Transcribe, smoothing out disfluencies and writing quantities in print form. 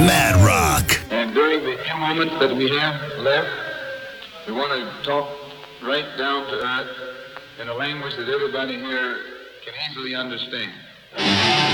Mad Rock. And during the few moments that we have left, we want to talk right down to earth in a language that everybody here can easily understand.